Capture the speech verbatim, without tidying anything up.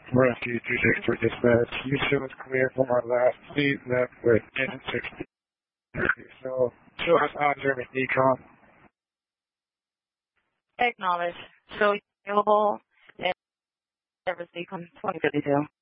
Rescue two six for dispatch. You show us clear from our last seat left with engine sixty. So, show us on German decon. Acknowledge. Show available and service decon twenty fifty-two.